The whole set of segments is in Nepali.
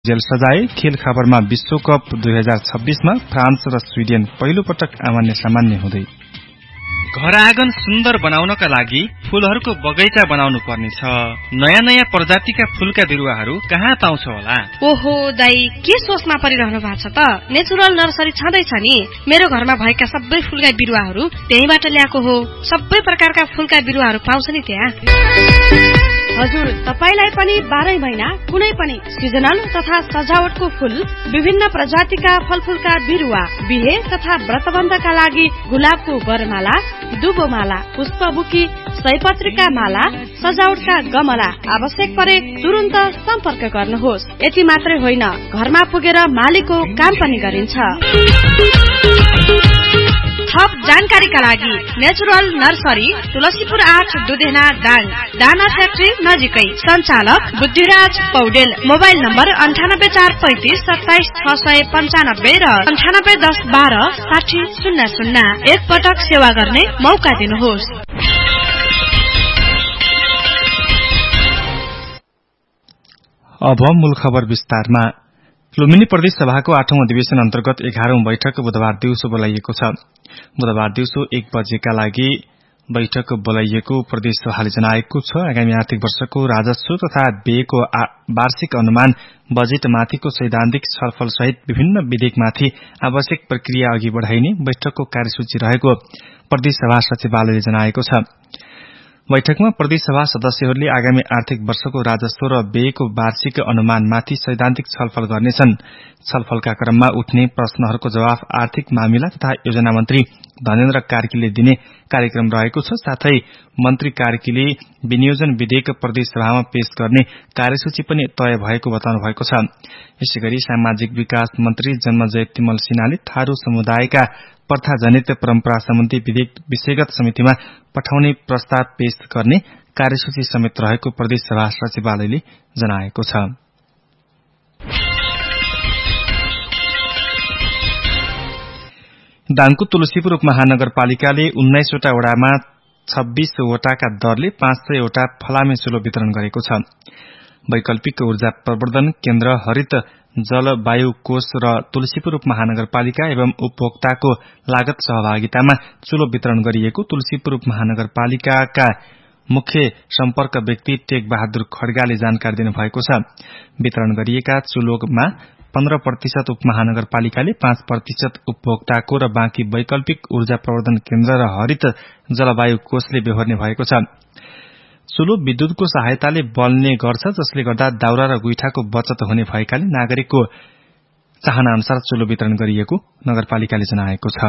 जेल सजाय। खेल खबरमा विश्वकप 2026 मा फ्रान्स र स्विडेन पहिलो पटक आमान्य सामान्य हुँदै। घर आँगन सुन्दर बनाउनका लागि फूलहरूको बगैँचा बनाउनु पर्नेछ। नयाँ नयाँ प्रजातिका फूलका बिरुवाहरू कहाँ पाउँछ होला? ओहो दाइ, के सोचमा परिरहनु भएको छ त? नेचुरल नर्सरी छँदैछ नि। मेरो घरमा भएका सबै फूलका बिरुवाहरू त्यहीबाट ल्याएको हो। सबै प्रकारका फूलका बिरुवाहरू पाउँछ नि त्यहाँ। हजुर, तपाईलाई पनि 12 महिना कुनै पनि सिजनल तथा सजावटको फूल, विभिन्न प्रजातिका फलफूलका बिरुवा, बिहे तथा व्रतबन्धका लागि गुलाबको बरमाला, दुबोमाला, पुष्पबुकी, सयपत्रीका माला, सजावटका गमला आवश्यक परे तुरुन्त सम्पर्क गर्नुहोस्। यति मात्रै होइन, घरमा पुगेर मालीको काम पनि गरिन्छ। थप जानकारीका लागि नेचुरल नर्सरी तुलसीपुर 8 दुधेना दाङ, दाना फ्याक्ट्री नजिकै। सञ्चालक बुद्धिराज पौडेल। मोबाइल नम्बर 9845 27 695 र 9810 12 6000। एक पटक सेवा गर्ने मौका दिनुहोस्। अब मूल खबर विस्तारमा। लुम्बिनी प्रदेश सभाको 8औं अधिवेशन अन्तर्गत 11औं बैठक बुधबार दिउँसो बोलाइएको छ। बुधबार दिउँसो 1 बजेका लागि बैठक बोलाइएको प्रदेश सभाले जनाएको छ। आगामी आर्थिक वर्षको राजस्व तथा व्ययको वार्षिक अनुमान, बजेटमाथिको सैद्धान्तिक छलफल सहित विभिन्न विधेयकमाथि आवश्यक प्रक्रिया अघि बढ़ाइने बैठकको कार्यसूची रहेको प्रदेश सभा सचिवालयले जनाएको छ। बैठकमा प्रदेश सभा सदस्यहरूले आगामी आर्थिक वर्षको राजस्व र व्ययको वार्षिक अनुमानमाथि सैद्धान्तिक छलफल गर्नेछन्। छलफलका क्रममा उठ्ने प्रश्नहरूको जवाफ आर्थिक मामिला तथा योजना मन्त्री धनेन्द्र कार्कीले दिने कार्यक्रम रहेको छ। साथै मन्त्री कार्कीले विनियोजन विधेयक प्रदेश सभामा पेश गर्ने कार्यसूची पनि तय भएको बताउनु भएको छ। यसैगरी सामाजिक विकास मन्त्री जन्मजय तिमल सिन्हाले थारू समुदायका प्रथाजनित परम्परा सम्बन्धी विधेयक विषयगत समितिमा पठाउने प्रस्ताव पेश गर्ने कार्यसूची समेत रहेको प्रदेश सभा सचिवालयले जनाएको छ। दाङको तुलसीपुर उपमहानगरपालिकाले 19 वटा वडामा 26 वटाका दरले 500 वटा फलामे चुलो वितरण गरेको छ। वैकल्पिक ऊर्जा प्रवर्धन केन्द्र, हरित जलवायु कोष र तुलसीपुर उपमहानगरपालिका एवं उपभोक्ताको लागत सहभागितामा चुलो वितरण गरिएको तुलसीपुर उपमहानगरपालिकाका मुख्य सम्पर्क व्यक्ति टेक बहादुर खड्गाले जानकारी दिनुभएको छ। वितरण गरिएका चुलोमा 15% उपमहानगरपालिकाले, 5% उपभोक्ताको र बाँकी वैकल्पिक ऊर्जा प्रवर्धन केन्द्र र हरित जलवायु कोषले बेहोर्ने भएको छ। चुलो विद्युतको सहायताले बल्ने गर्छ, जसले गर्दा दाउरा र गुइठाको बचत हुने भएकाले नागरिकको चाहना अनुसार चुलो वितरण गरिएको नगरपालिकाले जनाएको छ।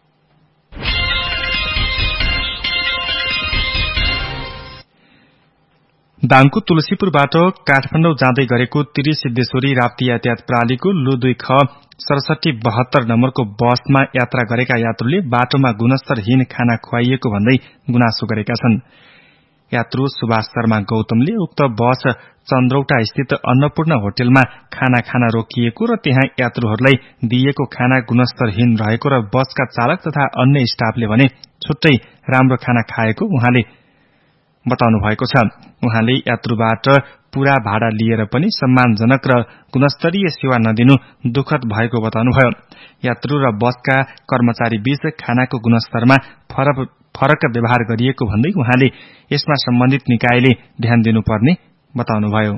दाङको तुलसीपुरबाट काठमाडौँ जाँदै गरेको तिरी सिद्धेश्वरी राप्ती यातायात प्रणालीको लु 2 ख 6772 नम्बरको बसमा यात्रा गरेका यात्रुले बाटोमा गुणस्तरहीन खाना खुवाइएको भन्दै गुनासो गरेका छन्। यात्रु सुभाष शर्मा गौतमले उक्त बस चन्द्रौटा स्थित अन्नपूर्ण होटलमा खाना खान रोकिएको र त्यहाँ यात्रुहरूलाई दिइएको खाना गुणस्तरहीन रहेको र बसका चालक तथा अन्य स्टाफले भने छुट्टै राम्रो खाना खाएको उहाँले बताउनु भएको छ। उहाँले यात्रुबाट पूरा भाडा लिएर पनि सम्मानजनक र गुणस्तरीय सेवा नदिनु दुखद भएको बताउनुभयो। यात्रु र बसका कर्मचारी बीच खानाको गुणस्तरमा फरक व्यवहार गरिएको भन्दै उहाँले यसमा सम्बन्धित निकायले ध्यान दिनुपर्ने बताउनुभयो।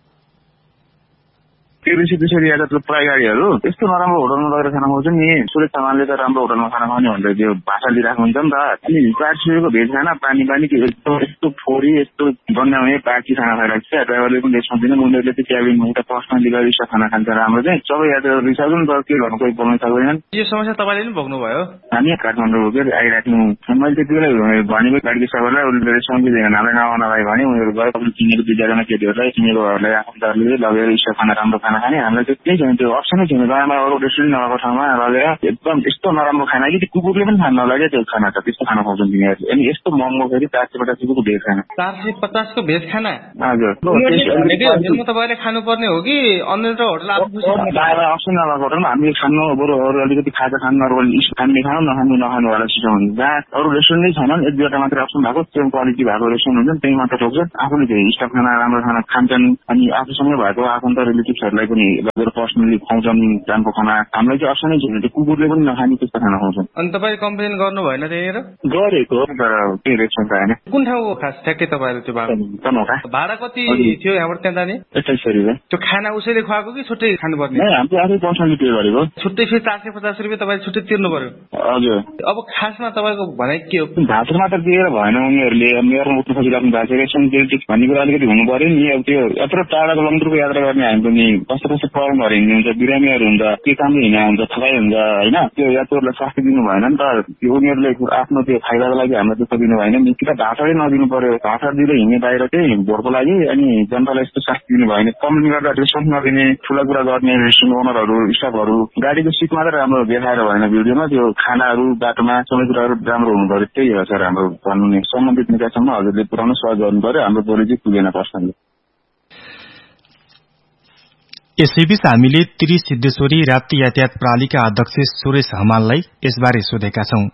तिरी सिद्धेश्वरी यातायातको प्राय गाडीहरू यस्तो नराम्रो होटलमा लगेर खाना खाउँछ नि, सुरेश तामाङले त राम्रो होटलमा खाना खाउने भनेर त्यो भाषा दिइराख्नुहुन्छ नि त। अनि 400 भेज खाना पानी कि यस्तो फोरी यस्तो गन्याउने बाँकी खाना खाइरहेको छ। ड्राइभरले पनि रेस्ट दिँदैन, उनीहरूले चाहिँ क्याबिनमा एउटा पर्सनली गएर खाना खान्छ राम्रो चाहिँ। सबै यातायात रिसाउँछ नि त, के गर्नु, कोही बोल्न सक्दैनन्। यो समस्या तपाईँले पनि भोग्नुभयो? हामी काठमाडौँ आइराख्यौँ। मैले त्यति बेला भनेको गाडीको सबैलाई उसले रेस्पोन्स दिँदैन, हामीलाई नआउनलाई भने उनीहरू गएर चिनेको 2जना केटीहरूलाई चिनेकोहरूलाई आफन्तहरूले लगेर स्टोभ खाना राम्रो खाना खाने। हामीलाई चाहिँ त्यही छैन, त्यो अप्सनै छैन। गाउँमा अरू रेस्टुरेन्ट नभएको ठाउँमा लगेर एकदम यस्तो नराम्रो खाना कि त्यो कुकुरले पनि खान नलागे त्यो खाना त, त्यस्तो खाना खाउँछन् तिनीहरूले। अनि यस्तो महँगो फेरि 450 को भेज खाना। 450 को भेज खाना? हजुर। तपाईँले खानुपर्ने हो कि अन्य होटल अप्सन नभएको होटलमा हामीले खानु, बरु अरू अलिकति खाजा खानु, अरू खाने खानु नखानु वाला सिस्टम हुन्छ। जहाँ अरू रेस्टुरेन्टै छैनन्, 1-2वटा मात्रै अप्सन भएको, त्यो क्वालिटी भएको रेस्टुरेन्ट हुन्छ, त्यही मात्र रोक्छ। आफूले स्टफ खाना राम्रो खाना खान्छन्। अनि आफूसँगै भएको आफन्त रिलेटिभ्सहरूलाई कुकुरहरूलाई पनि लगेर पर्सनली खुवाउँछन् बिहानको खाना। हामीलाई चाहिँ असनै छैन, त्यो कुकुरले पनि नखाने त्यस्तो खाना खुवाउँछन्। अनि तपाईँ कम्प्लेन गर्नु भएन त्यहीँनिर? गरेको तर केही रेस्पोन्स आएन। कुन ठाउँ हो खास ठ्याक्कै तपाईँहरू त्यो तनहुँका? भाडा कति थियो यहाँबाट त्यहाँ जाने? 2800 रुपियाँ। त्यो खाना उसैले खुवाएको कि छुट्टै खानुपर्ने? हामीले आफै पर्सनली पे गरेको। छुट्टै फेरि 450 रुपियाँ तपाईँले छुट्टै तिर्नु पर्यो? हजुर। अब खासमा तपाईँको भनाइ के हो? भाषण मात्र दिएर भएन, उनीहरूले मेयरमा उठ्नु खोजिराख्नु भएको छ। रेस्पोन्सिबिलिटी भन्ने कुरा अलिकति हुनु पर्यो नि। अब त्यो यत्रो टाढाको लङटुरको यात्रा गर्ने हामी पनि कस्तो कस्तो प्रब्लमहरू हिँड्ने हुन्छ, बिरामीहरू हुन्छ, के कामले हिँडा हुन्छ, थकाइ हुन्छ होइन। त्यो यात्रुहरूलाई शास्ति दिनु भएन नि त। उनीहरूले आफ्नो त्यो फाइदाको लागि हामीलाई त्यस्तो दिनु भएन नि। कि त भाषणै नदिनु पर्यो, भाषण दिँदै हिँड्ने बाहिर चाहिँ भोटको लागि, अनि जनतालाई यस्तो शास्ति दिनु भएन। कम्प्लेन गर्दा रेस्पोन्स नदिने, ठुला कुरा गर्ने रेस्टुरेन्ट ओनरहरू, स्टाफहरू। गाडीको सिट मात्रै राम्रो देखाएर भएन भिडियोमा, त्यो खानाहरू बाटोमा सबै कुराहरू राम्रो हुनु पर्यो। त्यही हो सर हाम्रो भन्नु नि। सम्बन्धित निकायसम्म हजुरले पुऱ्याउन सहयोग गर्नु पर्यो। हाम्रो बोली चाहिँ पुगेन पर्सनली। यसैबीच हामीले त्रि सिद्धेश्वरी राप्ती यातायात प्रणालीका अध्यक्ष सुरेश हमाललाई यसबारे सोधेका छौं।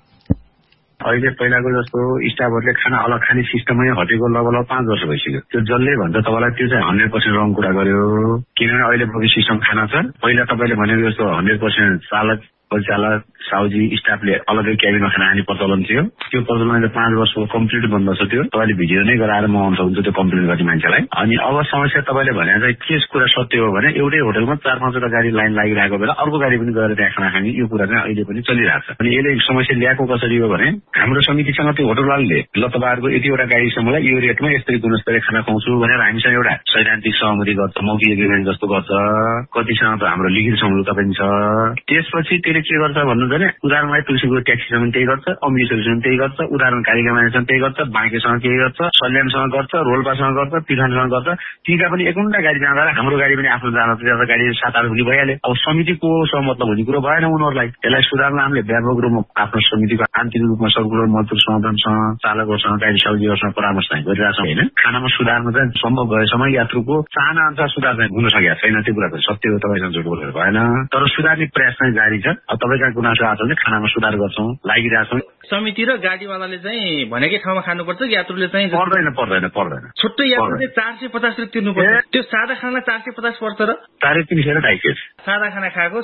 अहिले पहिलाको जस्तो स्टाफहरूले खाना अलग खाने सिस्टमै हटेको लगभग 5 वर्ष भइसक्यो। त्यो जसले भन्छ तपाईँलाई त्यो चाहिँ 100% रङ कुरा गर्यो। किनभने अहिले बगी सिस्टम खाना छ। पहिला तपाईँले भनेको जस्तो 100% चालक, परिचालक, साउजी, स्टाफले अलगै क्याबिनमा खाना खाने प्रचलन थियो। त्यो प्रचलन 5 वर्षको कम्प्लिट बन्द छ। त्यो तपाईँले भिडियो नै गराएर मगाउन सक्नुहुन्छ त्यो कम्प्लेन गर्ने मान्छेलाई। अनि अब समस्या तपाईँले भने चाहिँ के कुरा सत्य हो भने एउटै होटलमा 4-5 गाडी लाइन लागिरहेको बेला अर्को गाडी पनि गएर त्यहाँ खाना खाने यो कुरा चाहिँ अहिले पनि चलिरहेको छ। अनि यसले समस्या ल्याएको कसरी हो भने हाम्रो समितिसँग त्यो होटलवालाले ल तपाईँहरूको यतिवटा गाडीसम्मलाई यो रेटमा यस्तै गुणस्तरीय खाना खुवाउँछु भनेर हामीसँग एउटा सैद्धान्तिक सहमति गर्छ, मौखिक एग्रिमेन्ट जस्तो गर्छ। कतिसँग त हाम्रो लिखित सम्झौता पनि छ। त्यसपछि त्यसले के गर्छ भन्नुहुन्छ भने उदाहरणलाई तुलसीपुर ट्याक्सीसँग त्यही गर्छ, अमृतसरसँग त्यही गर्छ, उदाहरण कालिका मान्छेसँग त्यही गर्छ, बाँकेसँग केही गर्छ, सल्यानसँग गर्छ, रोल्पासँग गर्छ, पिठानसँग गर्छ। तीका पनि 1 गाडी जाँदा हाम्रो गाडी पनि आफ्नो जाँदा गाडी 7-8 हुने भइहाल्यो। अब समितिको सहमत हुने कुरो भएन उनीहरूलाई। त्यसलाई सुधार्न हामीले व्यापक रूपमा आफ्नो समितिको आन्तरिक रूपमा सबकुरो मजदुर संगठनसँग, चालकहरूसँग, गाडी साउजीहरूसँग परामर्श चाहिँ गरिरहेछौँ होइन। खानामा सुधार्न चाहिँ सम्भव भएसम्म यात्रुको चाहना अनुसार सुधार चाहिँ हुन सकेको छैन। त्यो कुरा चाहिँ सत्य हो, तपाईँसँग झुट बोलेर भएन। तर सुधार्ने प्रयास चाहिँ जारी छ। अब तपाईँका गुनासो आएको छ भने खानामा सुधार गर्छौँ, लागिरहेछौँ। समिति र गाडीवालाले चाहिँ भनेकै ठाउँमा खानुपर्छ, यात्रुले चाहिँ पर्दैन। छुट्टै यात्रुले 450 रुपियाँ तिर्नु पर्छ। त्यो सादा खाना 450 पर्छ र 350 सादा खाना खाएको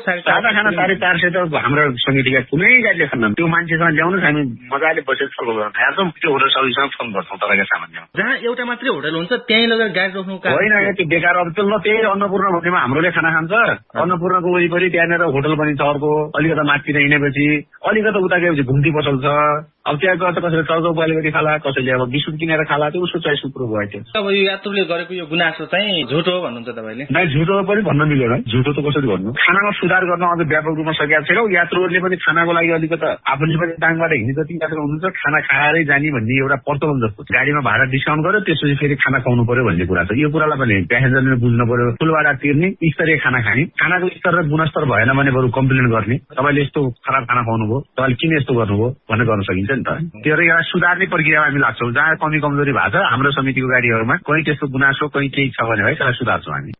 450 त हाम्रो समितिका कुनै गाडीले खान्न। त्यो मान्छेसँग ल्याउनुहोस्, हामी मजाले बसेर छलफल गर्न तयार छौँ। त्यो होटल सर्भिससँग फोन गर्छौँ तपाईँका सामान्य। जहाँ एउटा मात्रै होटल हुन्छ त्यहीँ लगेर गाडी रोक्नु होइन, त्यो बेकार। अब त्यो ल त्यही अन्नपूर्ण भन्नेमा हाम्रोले खाना खान्छ। अन्नपूर्णको वरिपरि त्यहाँनिर होटल पनि छ अर्को, अलिकता माथितिर हिँडेपछि अलिकता उता गएपछि घुम्ती पसल छ। अब त्यहाँ गएर त कसैले चौचौ बालीगढी खाला, कसैले अब बिस्कुट किनेर खाला, त्यो उसको चोइस कुरो भयो। त्यो अब यो यात्रुले गरेको यो गुनासो चाहिँ झुटो हो भन्नुहुन्छ तपाईँले? नै, झुटो पनि भन्न मिलेन। झुटो त कसरी भन्नु? खानामा सुधार गर्न अझ व्यापक रूपमा सकेका छैनौँ। यात्रुहरूले पनि खानाको लागि अलिकता आफूले पनि टाङबाट हिँड्ने जति यात्रु हुनुहुन्छ खाना खाएरै जाने भन्ने एउटा प्रचलन जस्तो। गाडीमा भाडा डिस्काउन्ट गर्यो, त्यसपछि फेरि खाना खुवाउनु पर्यो भन्ने कुरा छ। यो कुरालाई पनि प्यासेन्जरले बुझ्नु पर्यो। ठुलो भाडा तिर्ने, स्तरीय खाना खाने, खानाको स्तर र गुणस्तर भएन भने बरु कम्प्लेन गर्ने। तपाईँले यस्तो खराब खाना खुवाउनु भयो, तपाईँले किन यस्तो गर्नुभयो भनेर गर्न सकिन्छ नि त। त्यो एउटा सुधार्ने प्रक्रियामा हामी लाग्छौँ। जहाँ कमी कमजोरी भएको छ हाम्रो समितिको गाडीहरूमा कहीँ त्यस्तो गुनासो कहीँ केही छ भने है त्यसलाई सुधार्छौँ हामी।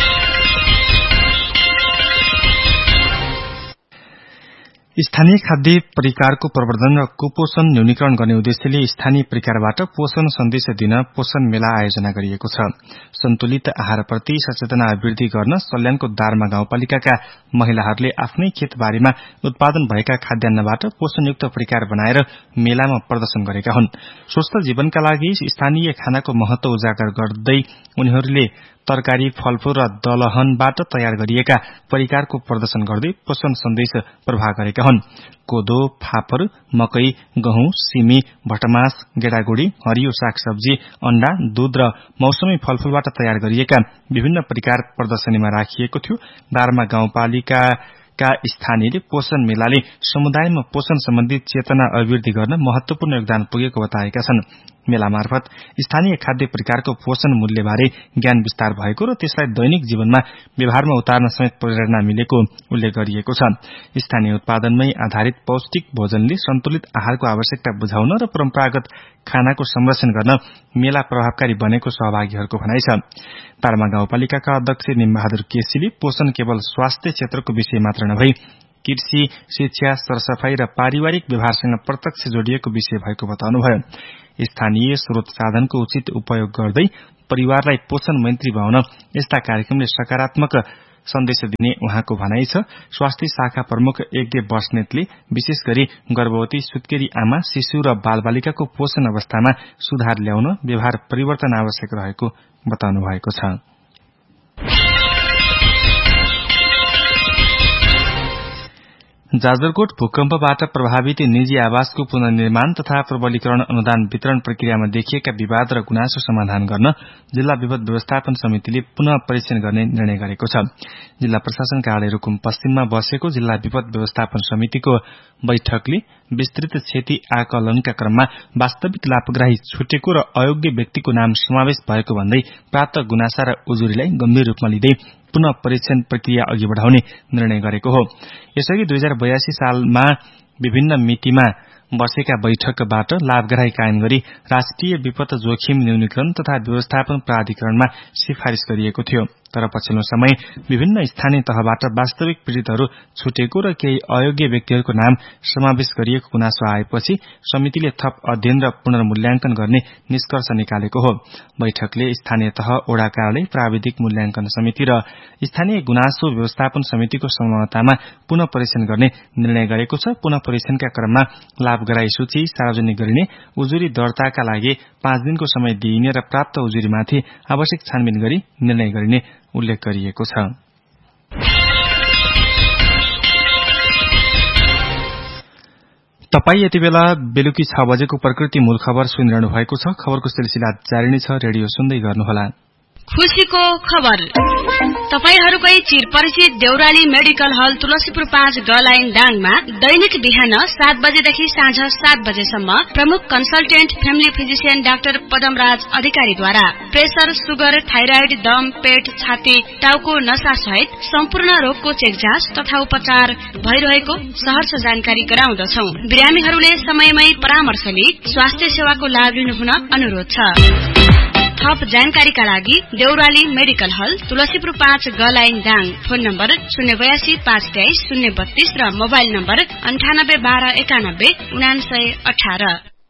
स्थानीय खाद्य परिकारको प्रवर्धन र कुपोषण न्यूनीकरण गर्ने उद्देश्यले स्थानीय परिकारबाट पोषण सन्देश दिन पोषण मेला आयोजना गरिएको छ। सन्तुलित आहारप्रति सचेतना वृद्धि गर्न सल्यानको दारमा गाउँपालिकाका महिलाहरूले आफ्नै खेतबारीमा उत्पादन भएका खाद्यान्नबाट पोषणयुक्त परिकार बनाएर मेलामा प्रदर्शन गरेका हुन्। स्वस्थ जीवनका लागि स्थानीय खानाको महत्व उजागर गर्दै उनीहरूले तरकारी, फलफूल र दलहनबाट तयार गरिएका परिकारको प्रदर्शन गर्दै पोषण सन्देश प्रवाह गरेका हुन्। कोदो, फापर, मकै, गहुँ, सिमी, भटमास, गेडागुडी, हरियो सागसब्जी, अण्डा, दूध र मौसमी फलफूलबाट तयार गरिएका विभिन्न परिकार प्रदर्शनीमा राखिएको थियो। दारमा गाउँपालिकाका स्थानीयले पोषण मेलाले समुदायमा पोषण सम्बन्धी चेतना अभिवृद्धि गर्न महत्वपूर्ण योगदान पुगेको बताएका छन्। मेला मार्फत स्थानीय खाद्य परिकारको पोषण मूल्यबारे ज्ञान विस्तार भएको र त्यसलाई दैनिक जीवनमा व्यवहारमा उतार्न समेत प्रेरणा मिलेको उल्लेख गरिएको छ। स्थानीय उत्पादनमै आधारित पौष्टिक भोजनले सन्तुलित आहारको आवश्यकता बुझाउन र परम्परागत खानाको संरक्षण गर्न मेला प्रभावकारी बनेको सहभागीहरूको भनाइ छ। दारमा गाउँपालिकाका अध्यक्ष निमबहादुर केसीले पोषण केवल स्वास्थ्य क्षेत्रको विषय मात्र नभई कृषि, शिक्षा, सरसफाई र पारिवारिक व्यवहारसँग प्रत्यक्ष जोडिएको विषय भएको बताउनुभयो। स्थानीय स्रोत साधनको उचित उपयोग गर्दै परिवारलाई पोषण मैत्री बनाउन यस्ता कार्यक्रमले सकारात्मक सन्देश दिने उहाँको भनाइ छ। स्वास्थ्य शाखा प्रमुख यज्ञ बस्नेतले विशेष गरी गर्भवती, सुत्केरी आमा, शिशु र बालबालिकाको पोषण अवस्थामा सुधार ल्याउन व्यवहार परिवर्तन आवश्यक रहेको बताउनु भएको छ। जाजरकोट भूकम्पबाट प्रभावित निजी आवासको पुनर्निर्माण तथा प्रबलीकरण अनुदान वितरण प्रक्रियामा देखिएका विवाद र गुनासो समाधान गर्न जिल्ला विपद व्यवस्थापन समितिले पुनः परीक्षण गर्ने निर्णय गरेको छ। जिल्ला प्रशासन कार्यालय रुकुम पश्चिममा बसेको जिल्ला विपद व्यवस्थापन समितिको बैठकले विस्तृत क्षति आकलनका क्रममा वास्तविक लाभग्राही छुटेको र अयोग्य व्यक्तिको नाम समावेश भएको भन्दै प्राप्त गुनासा र उजुरीलाई गम्भीर रूपमा लिँदै पुनः परीक्षण प्रक्रिया अघि बढाउने निर्णय गरेको हो। यसअघि 2082 सालमा विभिन्न मितिमा बसेका बैठकबाट लाभग्राही कायम गरी राष्ट्रिय विपद जोखिम न्यूनीकरण तथा व्यवस्थापन प्राधिकरणमा सिफारिश गरिएको थियो। तर पछिल्लो समय विभिन्न स्थानीय तहबाट वास्तविक पीड़ितहरू छुटेको र केही अयोग्य व्यक्तिहरूको नाम समावेश गरिएको गुनासो आएपछि समितिले थप अध्ययन र पुनर्मूल्याङ्कन गर्ने निष्कर्ष निकालेको हो। बैठकले स्थानीय तह, ओडा कार्यालय, प्राविधिक मूल्याङ्कन समिति र स्थानीय गुनासो व्यवस्थापन समितिको संलग्नतामा पुनः परीक्षण गर्ने निर्णय गरेको छ। पुनः परीक्षणका क्रममा लाभग्राही सूची सार्वजनिक गरिने, उजुरी दर्ताका लागि 5 दिनको समय दिइने र प्राप्त उजुरीमाथि आवश्यक छानबिन गरी निर्णय गरिने उल्लेख गरिएको छ। तपाई यति बेला बेलुकी 6 बजेको प्रकृति मूल खबर सुनिरहनु भएको छ। खबरको सिलसिला जारी नै छ। रेडियो सुन्दै गर्नुहोला। खुशीको खबर तपाईहरुकै चिरपरिचित देउराली मेडिकल हल तुलसीपुर 5 ग लाइन दाङमा दैनिक बिहान 7 बजेदेखि साँझ 7 बजेसम्म प्रमुख consultant family physician doctor Padamraj अधिकारीद्वारा प्रेसर, सुगर, थाइराइड, दम, पेट, छाती, टाउको नसा सहित सम्पूर्ण रोगको चेक जाँच तथा उपचार भइरहेको सहर्ष जानकारी गराउँदछौं। बिरामीहरूले समयमै परामर्श लिई स्वास्थ्य सेवाको लाभ लिनुहुन अनुरोध छ। थप जानकारीका लागि देउराली मेडिकल हल तुलसीपुर 5 ग लाइन दाङ, फोन नम्बर 082 523 032 र मोबाइल नम्बर 98 12 91 99 18।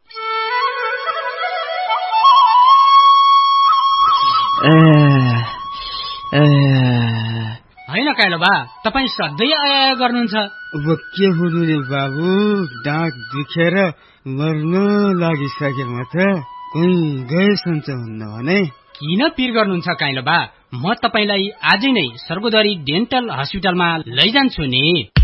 हैन काइलो बा, तपाई सधैँ आया गर्नुहुन्छ। अब के हुनु रे बाबु, डाँट दुखेर मर्न लागिसकेमा त कहीँ गए सन्च हुन्न भने। किन पिर गर्नुहुन्छ काइलो बा, म तपाईलाई आजै नै सर्गोदरी डेन्टल हस्पिटलमा लैजान्छु नि।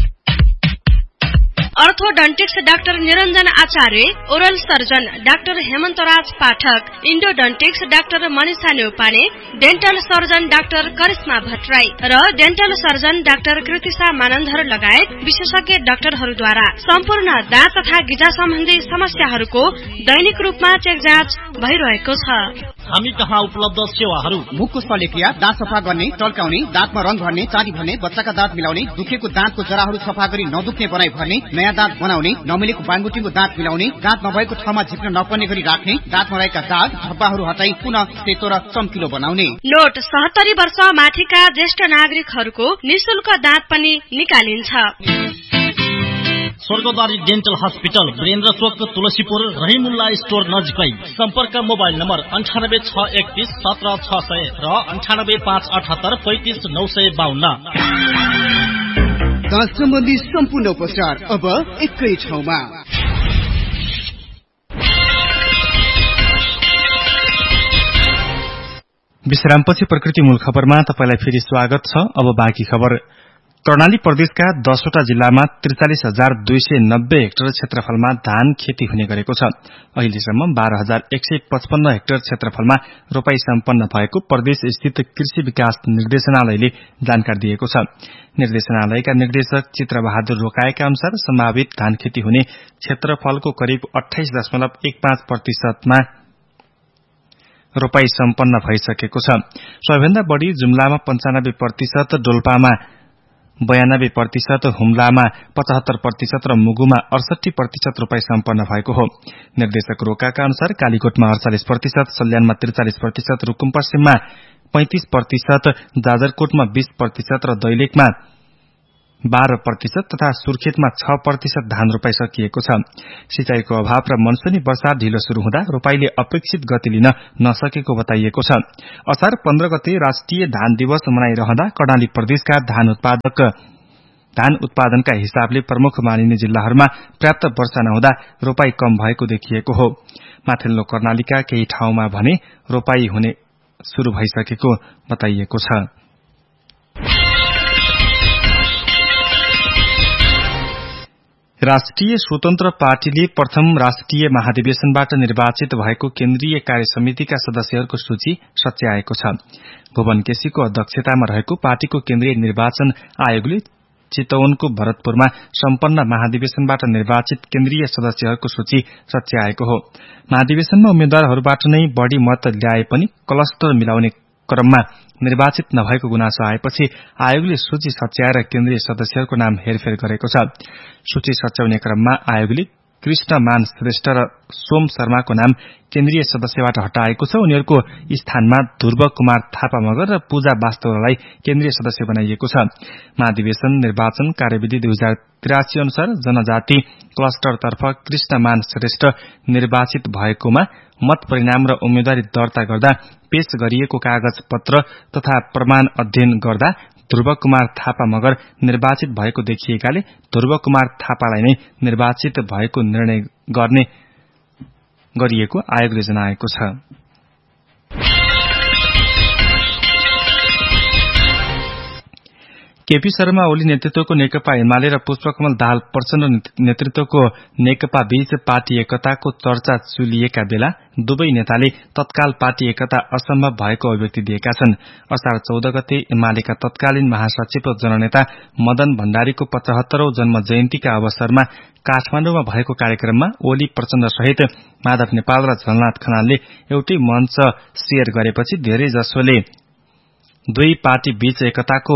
अर्थोडन्टिक्स डाक्टर निरञ्जन आचार्य, ओरल सर्जन डाक्टर हेमन्तराज पाठक, इन्डोडन्टिक्स doctor Manisha Neupane, dental surgeon doctor Karishma Bhattarai र dental surgeon doctor Kritisha Manandhar लगायत विशेषज्ञ डाक्टरहरूद्वारा सम्पूर्ण दाँत तथा गिजा सम्बन्धी समस्याहरूको दैनिक रूपमा चेक जाँच भइरहेको छ। हामी कहाँ उपलब्ध सेवाहरू: मुखको शल्यक्रिया, दाँत सफा गर्ने, टल्काउने, दाँतमा रंग भर्ने, चाँदी भर्ने, बच्चाका दाँत मिलाउने, दुखेको दाँतको जराहरू सफा गरी नदुख्ने बनाई भर्ने, नयाँ दाँत बनाउने, नमिलेको बानबुटीको दाँत मिलाउने, दाँत नभएको ठाउँमा झिक्न नपर्ने गरी राख्ने, दाँतमा रहेका दाग धब्बाहरू हटाई पुनः सेतो र चम्किलो बनाउने। नोट: 70 वर्ष माथिका ज्येष्ठ नागरिकहरूको निशुल्क दाँत पनि निकालिन्छ। स्वर्गद्वारी डेन्टल हस्पिटल, वीरेन्द्र चोक, तुलसीपुर, रहिमुल्ला स्टोर नजिकै। सम्पर्क मोबाइल नम्बर 98 631 17 600 र 98 578 35 952। दाँत सम्बन्धी सम्पूर्ण उपचार अब एकै ठाउँमा। विश्रामपछि प्रकृति मूल खबरमा तपाईलाई फेरि स्वागत छ। अब बाँकी खबर। कर्णाली प्रदेशका 10वटा जिल्लामा 43,290 हेक्टर क्षेत्रफलमा धान खेती हुने गरेको छ। अहिलेसम्म 12,155 हेक्टर क्षेत्रफलमा रोपाई सम्पन्न भएको प्रदेश स्थित कृषि विकास निर्देशनालयले जानकारी दिएको छ। निर्देशनालयका निर्देशक चित्रबहादुर रोकाएका अनुसार सम्भावित धान खेती हुने क्षेत्रफलको करिब 28.15% मा रोपाई सम्पन्न भइसकेको छ। सबैभन्दा बढ़ी जुम्लामा 95%, डोल्पामा 92%, हुम्लामा 75% र मुगुमा 68% रोपाई सम्पन्न भएको हो। निर्देशक रोकाका अनुसार कालीकोटमा 48%, सल्यानमा 43%, रुकुम पश्चिममा 35%, जाजरकोटमा 20% र दैलेखमा 12% तथा सुर्खेतमा 6% धान रोपाई सकिएको छ। सिंचाईको अभाव र मनसुनी वर्षा ढिलो शुरू हुँदा रोपाईले अपेक्षित गति लिन नसकेको बताइएको छ। असार 15 गते राष्ट्रिय धान दिवस मनाइरहँदा कर्णाली प्रदेशका धान उत्पादनका हिसाबले प्रमुख मानिने जिल्लाहरूमा पर्याप्त वर्षा नहुँदा रोपाई कम भएको देखिएको हो। माथिल्लो कर्णालीका केही ठाउँमा भने रोपाई हुने शुरू भइसकेको बताइएको छ। राष्ट्रिय स्वतन्त्र पार्टीले प्रथम राष्ट्रिय महाधिवेशनबाट निर्वाचित भएको केन्द्रीय कार्य समितिका सदस्यहरूको सूची सच्याएको छ। भुवन केसीको अध्यक्षतामा रहेको पार्टीको केन्द्रीय निर्वाचन आयोगले चितवनको भरतपुरमा सम्पन्न महाधिवेशनबाट निर्वाचित केन्द्रीय सदस्यहरूको सूची सच्याएको हो। महाधिवेशनमा उम्मेद्वारहरूबाट नै बढ़ी मत ल्याए पनि क्लस्टर मिलाउने क्रममा निर्वाचित नभएको गुनासो आएपछि आयोगले सूची सच्याएर केन्द्रीय सदस्यहरूको नाम हेरफेर गरेको छ। सूची सच्याउने क्रममा आयोगले कृष्णमान श्रेष्ठ र सोम शर्माको नाम केन्द्रीय सदस्यबाट हटाएको छ। उनीहरूको स्थानमा ध्रुव कुमार थापा मगर र पूजा वास्तवलाई केन्द्रीय सदस्य बनाइएको छ। महाधिवेशन निर्वाचन कार्यविधि 2083 अनुसार जनजाति क्लस्टरतर्फ कृष्णमान श्रेष्ठ निर्वाचित भएकोमा मत परिणाम र उम्मेद्वारी दर्ता गर्दा पेश गरिएको कागज पत्र तथा प्रमाण अध्ययन गर्दा ध्रुव कुमार थापा मगर निर्वाचित भएको देखिएकाले ध्रुव कुमार थापालाई नै निर्वाचित भएको निर्णय गरिएको आयोगले जनाएको छ। केपी शर्मा ओली नेतृत्वको नेकपा एमाले र पुष्पकमल दाहाल प्रचण्ड नेतृत्वको नेकपा बीच पार्टी एकताको चर्चा चुलिएका बेला दुवै नेताले तत्काल पार्टी एकता असम्भव भएको अभिव्यक्ति दिएका छन्। असार 14 गते एमालेका तत्कालीन महासचिव र जननेता मदन भण्डारीको 75औं जन्म जयन्तीका अवसरमा काठमाडौँमा भएको कार्यक्रममा ओली प्रचण्ड सहित माधव नेपाल र झलनाथ खनालले एउटै मञ्च शेयर गरेपछि धेरै जसोले दुई पार्टी बीच एकताको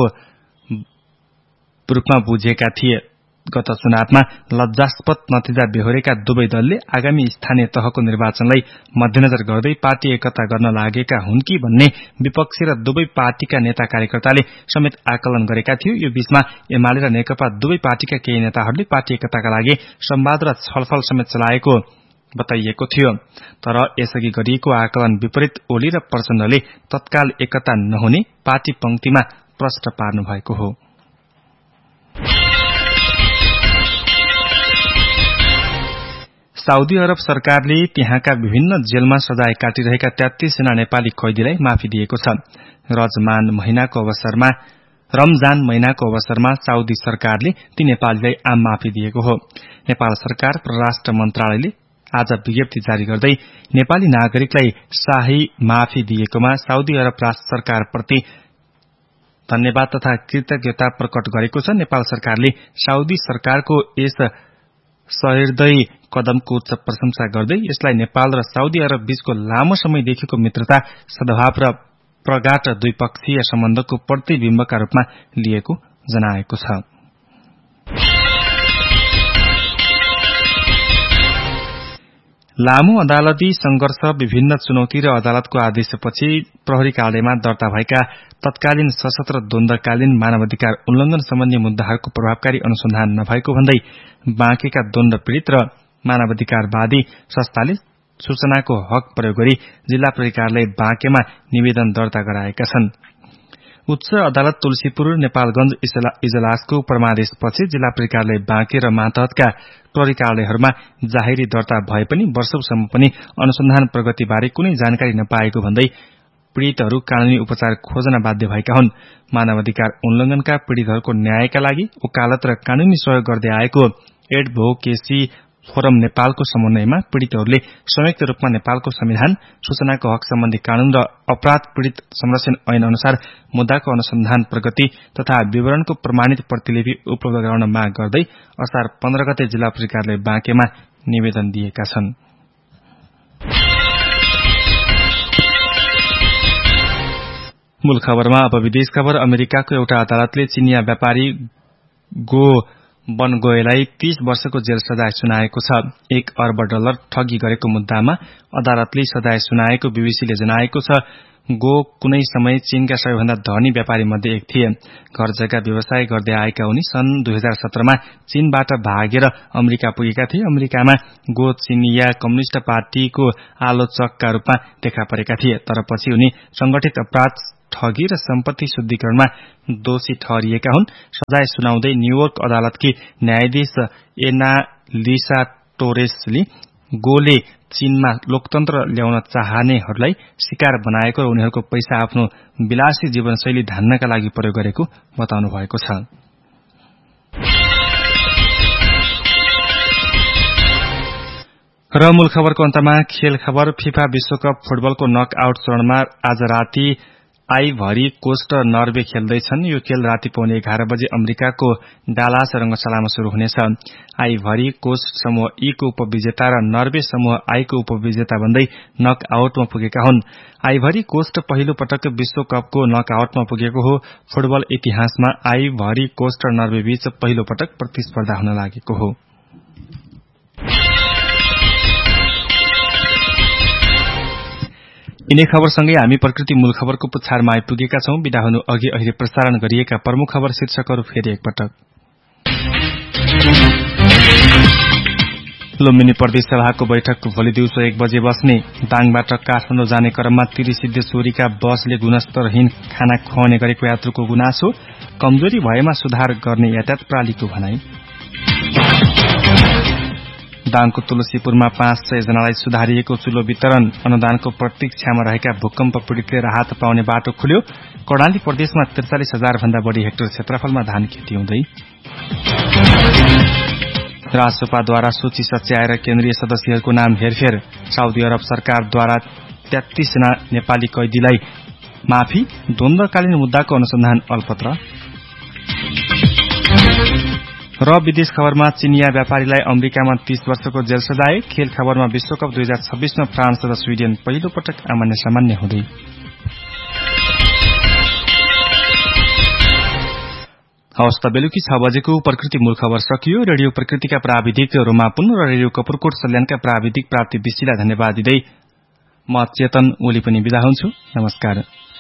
रूपमा बुझेका थिए। गत चुनावमा लज्जास्पद नतिजा बेहोरेका दुवै दलले आगामी स्थानीय तहको निर्वाचनलाई मध्यनजर गर्दै पार्टी एकता गर्न लागेका हुन् कि भन्ने विपक्षी र दुवै पार्टीका नेता कार्यकर्ताले समेत आकलन गरेका थियो। यो बीचमा एमाले र नेकपा दुवै पार्टीका केही नेताहरूले पार्टी एकताका लागि संवाद र छलफल समेत चलाएको बताइएको थियो। तर यसअघि गरिएको आकलन विपरीत ओली र प्रचण्डले तत्काल एकता नहुने पार्टी पंक्तिमा प्रश्न पार्नु भएको हो। साउदी अरब सरकारले त्यहाँका विभिन्न जेलमा सजाय काटिरहेका 33 जना नेपाली कैदीलाई माफी दिएको छ। रमजान महिनाको अवसरमा साउदी सरकारले ती नेपालीलाई आम माफी दिएको हो। नेपाल सरकार परराष्ट्र मन्त्रालयले आज विज्ञप्ति जारी गर्दै नेपाली नागरिकलाई शाही माफी दिएकोमा साउदी अरब राष्ट्र सरकारप्रति धन्यवाद तथा कृतज्ञता प्रकट गरेको छ। नेपाल सरकारले साउदी सरकारको यस सहृदयी कदमको उच्च प्रशंसा गर्दै यसलाई नेपाल र साउदी अरब बीचको लामो समयदेखिको मित्रता, सद्भाव र प्रगाढ द्विपक्षीय सम्बन्धको प्रतिबिम्बका रूपमा लिएको जनाएको छ। लामो अदालती संघर्ष, विभिन्न चुनौती र अदालतको आदेशपछि प्रहरी कार्यालयमा दर्ता भएका तत्कालीन सशस्त्र द्वन्द्वकालीन मानवाधिकार उल्लंघन सम्बन्धी मुद्दाहरूको प्रभावकारी अनुसन्धान नभएको भन्दै बाँकेका द्वन्द्व पीड़ित र मानवाधिकारवादी संस्थाले सूचनाको हक प्रयोग गरी जिल्ला प्रहरी कार्यालय बाँकेमा निवेदन दर्ता गराएका छन्। उच्च अदालत तुलसीपुर नेपालगंज इजलासको परमादेशपछि जिल्ला प्रहरी कार्यालय बाँके र मातहतका प्रहरी कार्यालयहरूमा जाहेरी दर्ता भए पनि वर्षौंसम्म पनि अनुसन्धान प्रगतिबारे कुनै जानकारी नपाएको भन्दै पीड़ितहरू कानूनी उपचार खोज्न बाध्य भएका हुन्। मानवाधिकार उल्लंघनका पीड़ितहरूको न्यायका लागि वकालत र कानूनी सहयोग गर्दै आएको एडभोकेसी फोरम नेपालको समन्वयमा पीड़ितहरूले संयुक्त रूपमा नेपालको संविधान, सूचनाको हक सम्बन्धी कानून र अपराध पीड़ित संरक्षण ऐन अनुसार मुद्दाको अनुसन्धान प्रगति तथा विवरणको प्रमाणित प्रतिलिपि उपलब्ध गराउन माग गर्दै असार 15 गते जिल्ला प्रहरी कार्यालय बाँकेमा निवेदन दिएका छन्। मूल खबरमा अब विदेश खबर। अमेरिकाको एउटा अदालतले चिनिया व्यापारी गो बनगोयलाई 30 वर्षको जेल सजाय सुनाएको छ। $1 अर्ब ठगी गरेको मुद्दामा अदालतले सजाय सुनाएको बीबीसीले जनाएको छ। गो कुनै समय चीनका सबैभन्दा धनी व्यापारी मध्ये एक थिए। घर जग्गा व्यवसाय गर्दै आएका उनी सन् 2017 मा चीनबाट भागेर अमेरिका पुगेका थिए। अमेरिकामा गो चीनिया कम्युनिष्ट पार्टीको आलोचकका रूपमा देखा परेका थिए, तर पछि उनी संगठित अपराध, ठगी र सम्पत्ति शुद्धिकरणमा दोषी ठहरिएका हुन्। सजाय सुनाउँदै न्यूयोर्क अदालतकी न्यायाधीश एनालिसा टोरेसले गोले चीनमा लोकतन्त्र ल्याउन चाहनेहरूलाई शिकार बनाएको र उनीहरूको पैसा आफ्नो विलासी जीवनशैली धान्नका लागि प्रयोग गरेको बताउनु भएको छ। र मूल खबरको अन्तमा खेल खबर। फिफा विश्वकप फुटबलको नकआउट चरणमा आज राति आइभरी कोस्ट र नर्वे खेल्दैछन्। यो खेल राति 11:15 बजे अमेरिकाको डालास रंगशालामा शुरू हुनेछ। आइभरी कोस्ट समूह ई को उपविजेता र नर्वे समूह आई को उपविजेता बन्दै नकआउटमा पुगेका हुन्। आइभरी कोस्ट पहिलो पटक विश्वकपको नकआउटमा पुगेको हो। फुटबल इतिहासमा आइभरी कोस्ट र नर्वे बीच पहिलो पटक प्रतिस्पर्धा हुन लागेको हो। यिनै खबरसँगै हामी प्रकृति मूल खबरको पुछारमा आइपुगेका छौं। बिदा हुनु अघि अहिले प्रसारण गरिएका प्रमुख खबर शीर्षकहरू फेरि एकपटक। लुम्बिनी प्रदेश सभाको बैठक भोलि दिउँसो 1 बजे बस्ने। दाङबाट काठमाडौँ जाने क्रममा तिरिसिद्धेश्वरीका बसले गुणस्तरहीन खाना खुवाउने गरेको यात्रुको गुनासो। कमजोरी भएमा सुधार गर्ने यातायात प्रणालीको भनाई। दाङको तुलसीपुरमा 500 जनालाई सुधारिएको चुलो वितरण। अनुदानको प्रतीक्षामा रहेका भूकम्प पीड़ितले राहत पाउने बाटो खुल्यो। कर्णाली प्रदेशमा 43,000 भन्दा बढ़ी हेक्टर क्षेत्रफलमा धान खेती हुँदै। राजसपाद्वारा सूची सच्याएर केन्द्रीय सदस्यहरूको नाम हेरफेर। साउदी अरब सरकारद्वारा 33 जना नेपाली कैदीलाई माफी। द्वन्द्वकालीन मुद्दाको अनुसन्धान अल्पत्र। र विदेश खबरमा चीनिया व्यापारीलाई अमेरिकामा 30 वर्षको जेल सजाय। खेल खबरमा विश्वकप 2026 मा फ्रान्स र स्विडेन पहिलो पटक आमान्य सामान्य हुँदै। हवस् त बेलुकी 6 बजेको प्रकृति मूल खबर सकियो। रेडियो प्रकृतिका प्राविधिक रोमापुन र रेडियो कपुरकोट सल्यानका प्राविधिक प्राप्ति विशिलाई धन्यवाद दिँदै म चेतन ओली पनि बिदा हुन्छु। नमस्कार।